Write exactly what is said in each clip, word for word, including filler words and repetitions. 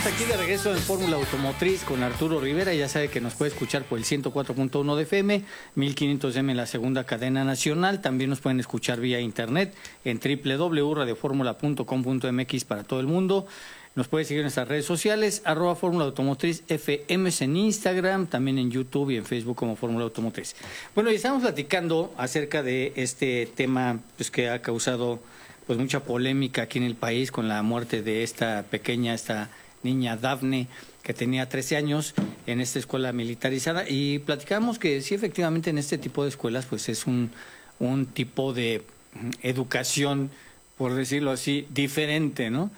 Aquí de regreso en Fórmula Automotriz con Arturo Rivera. Ya sabe que nos puede escuchar por el ciento cuatro punto uno de F M, mil quinientos M en la segunda cadena nacional. También nos pueden escuchar vía internet en doble u doble u doble u punto radio fórmula punto com punto m x para todo el mundo. Nos puede seguir en nuestras redes sociales, arroba Fórmula Automotriz F M en Instagram, también en YouTube y en Facebook como Fórmula Automotriz. Bueno, y estamos platicando acerca de este tema pues, que ha causado pues mucha polémica aquí en el país con la muerte de esta pequeña, esta niña Dafne, que tenía trece años en esta escuela militarizada, y platicamos que sí, efectivamente en este tipo de escuelas pues es un, un tipo de educación, por decirlo así, diferente, ¿no?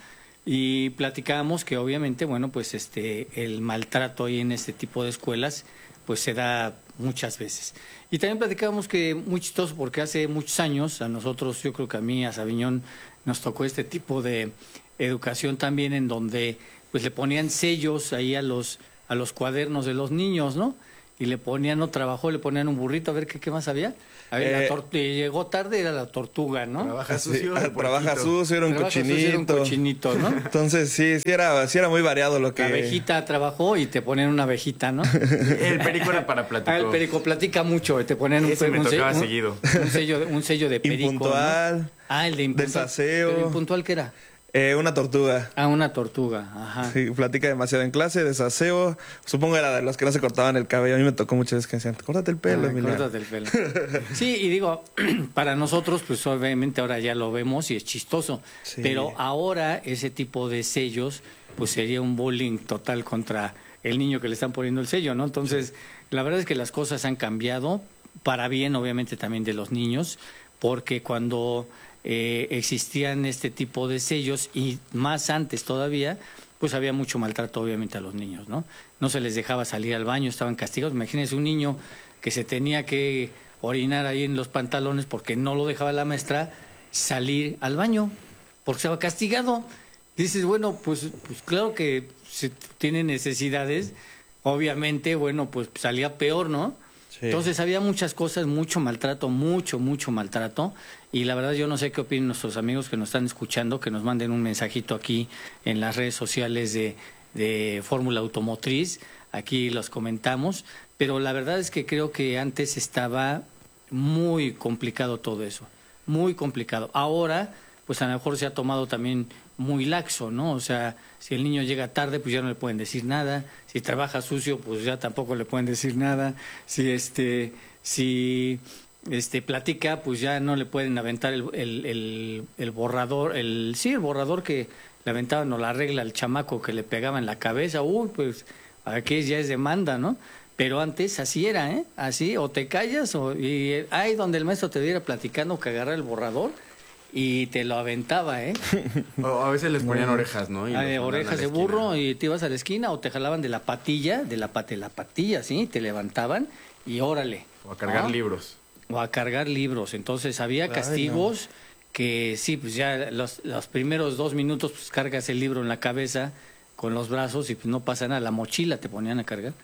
Y platicábamos que obviamente, bueno, pues este el maltrato ahí en este tipo de escuelas pues se da muchas veces. Y también platicábamos que muy chistoso porque hace muchos años a nosotros, yo creo que a mí, a Sabiñón, nos tocó este tipo de educación también en donde pues le ponían sellos ahí a los a los cuadernos de los niños, ¿no? Y le ponían, no trabajó, le ponían un burrito, a ver qué, qué más había. A ver, eh, la tor llegó tarde, era la tortuga, ¿no? Trabaja sucio, sí, trabaja sucio, era un trabaja cochinito. Sucio, era un cochinito, ¿no? Entonces sí, sí era, sí era muy variado lo que... La abejita trabajó y te ponían una abejita, ¿no? El perico era para platicar. Ah, el perico platica mucho, te ponían un, Ese me un, tocaba un, seguido. Un sello, un sello de perico, impuntual, ¿no? Ah, el de impuntual. desaseo. ¿El impuntual qué era? Eh, una tortuga. Ah, una tortuga, ajá. Sí, platica demasiado en clase, desaseo. Supongo era de los que no se cortaban el cabello. A mí me tocó muchas veces que decían, córtate el pelo, ah, Emiliano. Córtate el pelo. Sí, y digo, para nosotros, pues obviamente ahora ya lo vemos y es chistoso. Sí. Pero ahora ese tipo de sellos, pues sería un bullying total contra el niño que le están poniendo el sello, ¿no? Entonces, sí. La verdad es que las cosas han cambiado, para bien, obviamente, también de los niños, porque cuando... Eh, existían este tipo de sellos y más antes todavía, pues había mucho maltrato obviamente a los niños, ¿no? No se les dejaba salir al baño, estaban castigados. Imagínense un niño que se tenía que orinar ahí en los pantalones porque no lo dejaba la maestra salir al baño, porque estaba castigado. Dices, bueno, pues, pues claro que si tiene necesidades, obviamente, bueno, pues salía peor, ¿no? Sí. Entonces había muchas cosas, mucho maltrato, mucho, mucho maltrato. Y la verdad yo no sé qué opinan nuestros amigos que nos están escuchando, que nos manden un mensajito aquí en las redes sociales de, de Fórmula Automotriz. Aquí los comentamos. Pero la verdad es que creo que antes estaba muy complicado todo eso. Muy complicado. Ahora, pues a lo mejor se ha tomado también muy laxo, ¿no? O sea, si el niño llega tarde, pues ya no le pueden decir nada. Si trabaja sucio, pues ya tampoco le pueden decir nada. Si este, si este platica, pues ya no le pueden aventar el, el, el, el borrador, el sí, el borrador que le aventaban o la regla al chamaco que le pegaba en la cabeza. Uy, pues aquí ya es demanda, ¿no? Pero antes así era, ¿eh? Así, o te callas, o y ahí donde el maestro te diera platicando que agarra el borrador y te lo aventaba, ¿eh? O a veces les ponían orejas, ¿no? Y ah, orejas de burro y te ibas a la esquina o te jalaban de la patilla, de la pata, de la patilla, ¿sí? Te levantaban y órale. O a cargar ¿no? libros. O a cargar libros. Entonces había castigos Ay, no. que sí, pues ya los, los primeros dos minutos pues cargas el libro en la cabeza con los brazos y pues no pasa nada. La mochila te ponían a cargar.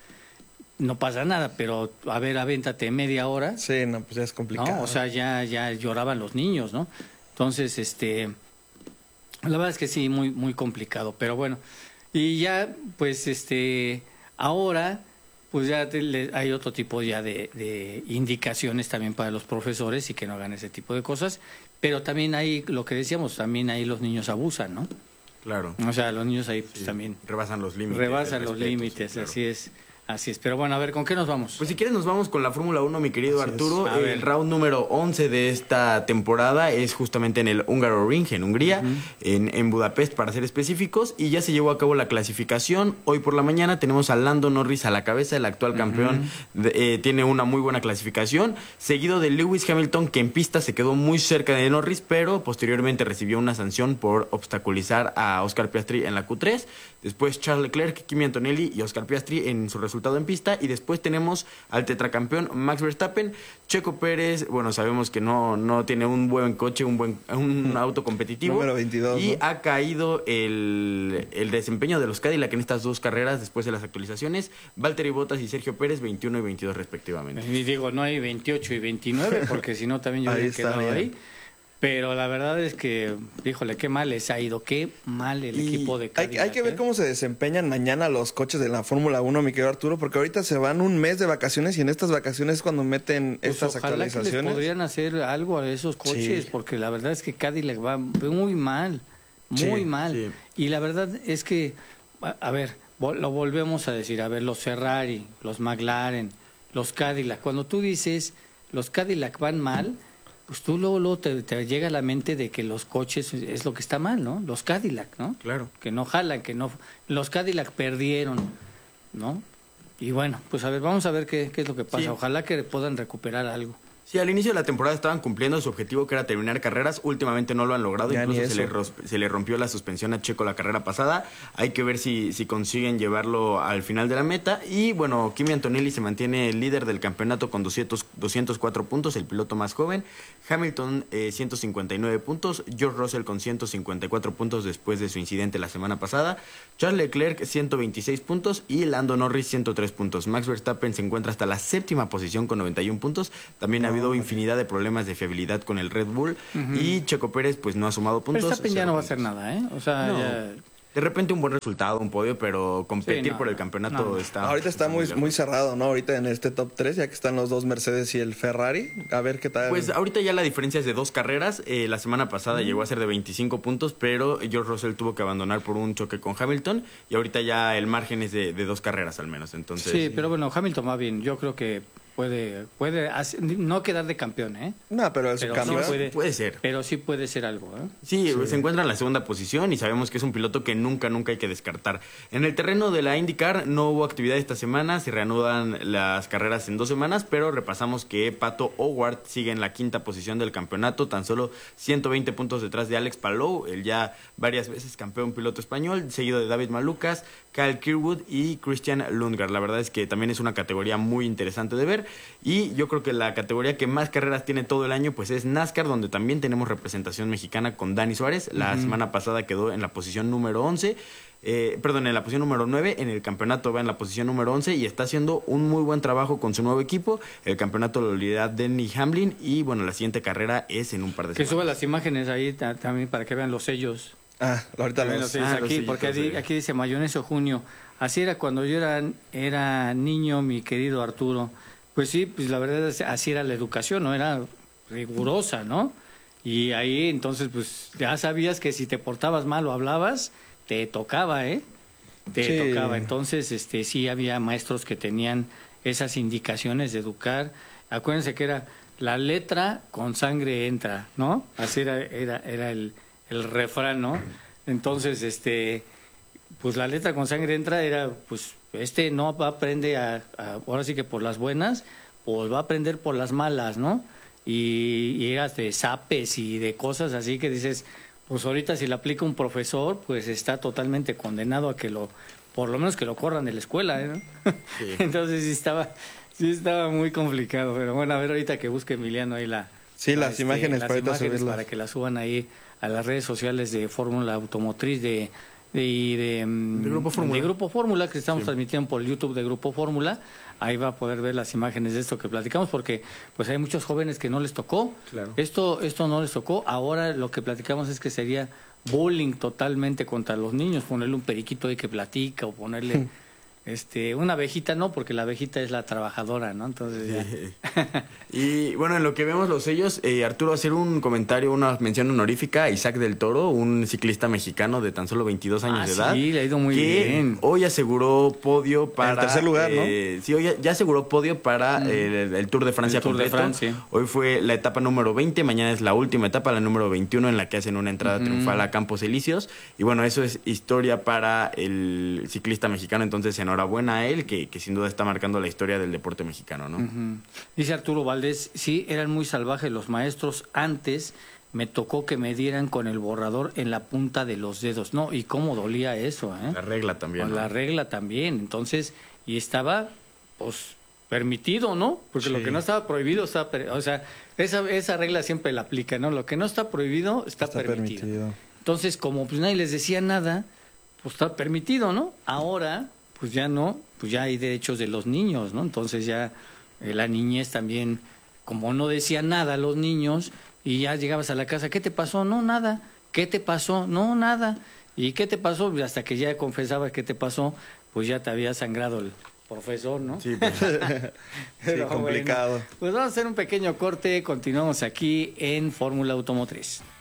No pasa nada, pero a ver, avéntate media hora. Sí, no, pues ya es complicado. ¿no? O sea, ya, ya lloraban los niños, ¿no? Entonces, este, la verdad es que sí, muy, muy complicado, pero bueno. Y ya, pues, este, ahora, pues ya te, le, hay otro tipo ya de, de indicaciones también para los profesores y que no hagan ese tipo de cosas, pero también hay, lo que decíamos, también ahí los niños abusan, ¿no? Claro. O sea, los niños ahí pues sí, también... rebasan los límites. Rebasan los límites, claro. Así es. Así es, pero bueno, a ver, ¿con qué nos vamos? Pues si quieres nos vamos con la Fórmula uno, mi querido Así Arturo. El ver. round número once de esta temporada es justamente en el Hungaroring, en Hungría, uh-huh. en, en Budapest para ser específicos, y ya se llevó a cabo la clasificación. Hoy por la mañana tenemos a Lando Norris a la cabeza, el actual uh-huh. campeón, de, eh, tiene una muy buena clasificación, seguido de Lewis Hamilton, que en pista se quedó muy cerca de Norris, pero posteriormente recibió una sanción por obstaculizar a Oscar Piastri en la Q tres. Después Charles Leclerc, Kimi Antonelli y Oscar Piastri en su resultado en pista. Y después tenemos al tetracampeón Max Verstappen. Checo Pérez, bueno, sabemos que no, no tiene un buen coche, un buen un auto competitivo. Número veintidós. Y ¿no? ha caído el, el desempeño de los Cadillac en estas dos carreras después de las actualizaciones. Valtteri Bottas y Sergio Pérez, veintiuno y veintidós respectivamente. Y digo, no hay veintiocho y veintinueve, porque si no también yo hubiera quedado ahí. Pero la verdad es que, híjole, qué mal les ha ido, qué mal el Y equipo de hay, Cadillac. hay que ver ¿eh? cómo se desempeñan mañana los coches de la Fórmula uno, mi querido Arturo, porque ahorita se van un mes de vacaciones y en estas vacaciones es cuando meten Pues estas ojalá que actualizaciones. les podrían hacer algo a esos coches, Sí. porque la verdad es que Cadillac va muy mal, muy Sí, mal. sí. Y la verdad es que, a, a ver, vol- lo volvemos a decir, a ver, los Ferrari, los McLaren, los Cadillac, cuando tú dices los Cadillac van mal, pues tú luego, luego te, te llega a la mente de que los coches es lo que está mal, ¿no? Los Cadillac, ¿no? Claro. Que no jalan, que no... Los Cadillac perdieron, ¿no? Y bueno, pues a ver, vamos a ver qué, qué es lo que pasa. Sí. Ojalá que puedan recuperar algo. Sí, al inicio de la temporada estaban cumpliendo su objetivo, que era terminar carreras. Últimamente no lo han logrado. Ya Incluso ni se eso. le, ros- se le rompió la suspensión a Checo la carrera pasada. Hay que ver si, si consiguen llevarlo al final de la meta. Y bueno, Kimi Antonelli se mantiene líder del campeonato con doscientos, doscientos cuatro puntos, el piloto más joven. Hamilton, eh, ciento cincuenta y nueve puntos. George Russell con ciento cincuenta y cuatro puntos después de su incidente la semana pasada. Charles Leclerc, ciento veintiséis puntos. Y Lando Norris, ciento tres puntos. Max Verstappen se encuentra hasta la séptima posición con noventa y uno puntos. También ha habido infinidad de problemas de fiabilidad con el Red Bull. Y Checo Pérez, pues no ha sumado puntos. Verstappen ya cero no va a puntos. hacer nada, ¿eh? O sea, No. ya... De repente un buen resultado, un podio, pero competir Sí, no, por el no, campeonato no. está... Ahorita está muy, lejos. muy cerrado, ¿no? Ahorita en este top tres, ya que están los dos Mercedes y el Ferrari. A ver qué tal. Pues ahorita ya la diferencia es de dos carreras. Eh, la semana pasada llegó a ser de veinticinco puntos, pero George Russell tuvo que abandonar por un choque con Hamilton. Y ahorita ya el margen es de, de dos carreras al menos. Entonces, Sí, pero bueno, Hamilton va bien. Yo creo que puede puede hacer- no quedar de campeón, ¿eh? No, pero el Pero subcampeón. sí puede, puede ser. Pero sí puede ser algo, ¿eh? Sí, se encuentra en la segunda posición y sabemos que es un piloto que nunca, nunca hay que descartar. En el terreno de la IndyCar no hubo actividad esta semana, se reanudan las carreras en dos semanas, pero repasamos que Pato O'Ward sigue en la quinta posición del campeonato, tan solo ciento veinte puntos detrás de Alex Palou, el ya varias veces campeón piloto español, seguido de David Malucas, Kyle Kirkwood y Christian Lundgaard. La verdad es que también es una categoría muy interesante de ver y yo creo que la categoría que más carreras tiene todo el año pues es NASCAR, donde también tenemos representación mexicana con Dani Suárez. La Ujú. semana pasada quedó en la posición número once, eh, perdón, en la posición número nueve, en el campeonato va en la posición número once y está haciendo un muy buen trabajo con su nuevo equipo. El campeonato lo lidera Denny Hamlin y bueno, la siguiente carrera es en un par de Que suba semanas. las imágenes ahí ta- también para que vean los sellos. Ah, ahorita También los... los sellos ah, los aquí, sellitos, porque aquí, sí. aquí dice Mayonesio Junio. Así era cuando yo era, era niño, mi querido Arturo. Pues sí, pues la verdad es así era la educación, ¿no? Era rigurosa, ¿no? Y ahí entonces pues ya sabías que si te portabas mal o hablabas, te tocaba, ¿eh? Te Sí. tocaba. Entonces, este sí había maestros que tenían esas indicaciones de educar. Acuérdense que era la letra con sangre entra, ¿no? Así era, era, era el, el refrán, ¿no? Entonces, este, pues la letra con sangre entra era, pues, este no va a aprender a, a- ahora sí que por las buenas, pues va a aprender por las malas, ¿no? Y, y eras de zapes y de cosas así que dices, pues ahorita si le aplica un profesor, pues está totalmente condenado a que lo, por lo menos que lo corran de la escuela, ¿eh? Sí. Entonces sí estaba, sí estaba muy complicado, pero bueno, a ver ahorita que busque Emiliano ahí la... Sí, las este, imágenes las para ahorita imágenes subirlas. para que las suban ahí a las redes sociales de Fórmula Automotriz de de, y de, mm, De Grupo Fórmula. de Grupo Fórmula, que estamos Sí. transmitiendo por YouTube de Grupo Fórmula. Ahí va a poder ver las imágenes de esto que platicamos, porque pues hay muchos jóvenes que no les tocó. Claro. Esto esto no les tocó. Ahora lo que platicamos es que sería bullying totalmente contra los niños, ponerle un periquito ahí que platica o ponerle este una abejita, no, porque la abejita es la trabajadora, ¿no? Entonces ya. Y bueno, en lo que vemos los sellos, eh, Arturo, hacer un comentario, una mención honorífica a Isaac del Toro, un ciclista mexicano de tan solo veintidós años Ah, de edad. sí, le ha ido muy que bien. hoy aseguró podio para... En tercer lugar, ¿no? eh, Sí, hoy ya, ya aseguró podio para el, el Tour de Francia El Tour de completo. Francia. Hoy fue la etapa número veinte, mañana es la última etapa, la número veintiuno, en la que hacen una entrada triunfal a Campos Elíseos. Y bueno, eso es historia para el ciclista mexicano, entonces enhorabuena a él, que, que sin duda está marcando la historia del deporte mexicano, ¿no? Ujú. Dice Arturo Valdés, sí, eran muy salvajes los maestros antes, me tocó que me dieran con el borrador en la punta de los dedos. No, y cómo dolía eso, ¿eh? La regla también. Con ¿no? la regla también. Entonces, y estaba, pues, permitido, ¿no? Porque lo Sí. que no estaba prohibido está, per- o sea, esa, esa regla siempre la aplica, ¿no? Lo que no está prohibido está, Está permitido. permitido. Entonces, como pues nadie les decía nada, pues está permitido, ¿no? Ahora, pues ya no, pues ya hay derechos de los niños, ¿no? Entonces ya eh, la niñez también, como no decía nada a los niños, y ya llegabas a la casa, ¿qué te pasó? No, nada. ¿Qué te pasó? No, nada. ¿Y qué te pasó? Hasta que ya confesabas qué te pasó, pues ya te había sangrado el profesor, ¿no? Sí, pues. Sí, complicado. Bueno, pues vamos a hacer un pequeño corte, continuamos aquí en Fórmula Automotriz.